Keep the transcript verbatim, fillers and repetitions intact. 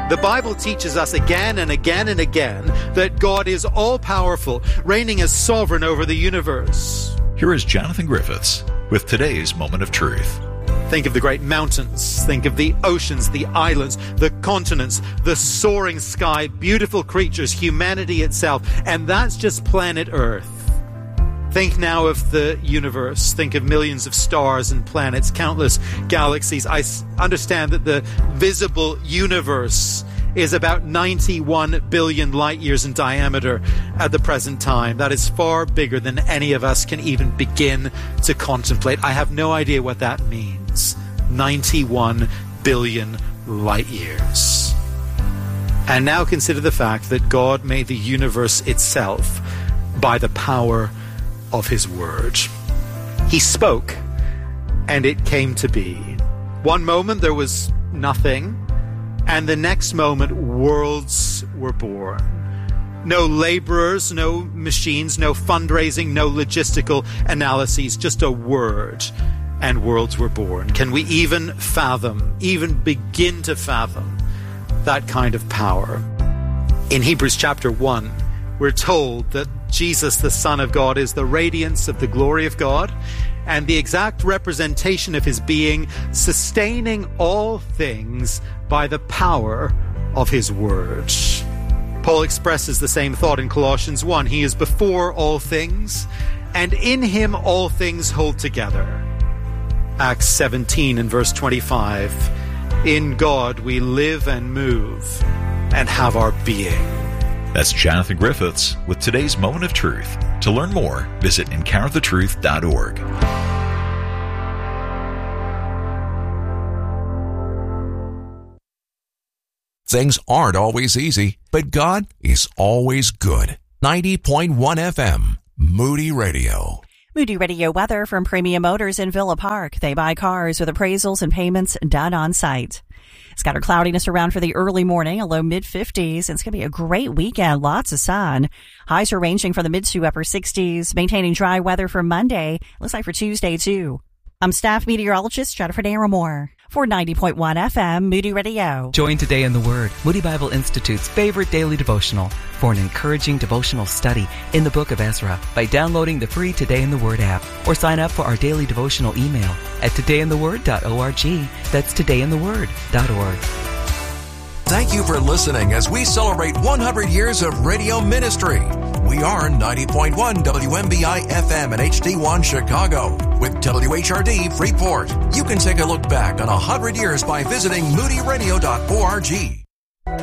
The Bible teaches us again and again and again that God is all-powerful, reigning as sovereign over the universe. Here is Jonathan Griffiths with today's Moment of Truth. Think of the great mountains, think of the oceans, the islands, the continents, the soaring sky, beautiful creatures, humanity itself, and that's just planet Earth. Think now of the universe. Think of millions of stars and planets, countless galaxies. I understand that the visible universe is about ninety-one billion light years in diameter at the present time. That is far bigger than any of us can even begin to contemplate. I have no idea what that means. ninety-one billion light years. And now consider the fact that God made the universe itself by the power of his word. He spoke, and it came to be. One moment there was nothing, and the next moment worlds were born. No laborers, no machines, no fundraising, no logistical analyses, just a word, and worlds were born. Can we even fathom, even begin to fathom that kind of power? In Hebrews chapter one, we're told that Jesus, the Son of God, is the radiance of the glory of God and the exact representation of his being, sustaining all things by the power of his word. Paul expresses the same thought in Colossians one. He is before all things, and in him all things hold together. Acts seventeen and verse twenty-five. In God we live and move and have our being. That's Jonathan Griffiths with today's Moment of Truth. To learn more, visit encounter the truth dot org. Things aren't always easy, but God is always good. ninety point one F M, Moody Radio. Moody Radio weather from Premium Motors in Villa Park. They buy cars with appraisals and payments done on site. Scattered cloudiness around for the early morning, a low mid-fifties. It's going to be a great weekend, lots of sun. Highs are ranging from the mid to upper sixties, maintaining dry weather for Monday. Looks like for Tuesday, too. I'm staff meteorologist Jennifer Naramore for ninety point one F M Moody Radio. Join Today in the Word, Moody Bible Institute's favorite daily devotional, for an encouraging devotional study in the book of Ezra by downloading the free Today in the Word app, or sign up for our daily devotional email at today in the word dot org. That's today in the word dot org. Thank you for listening as we celebrate one hundred years of radio ministry. We are ninety point one W M B I F M and H D one Chicago with W H R D Freeport. You can take a look back on one hundred years by visiting moody radio dot org.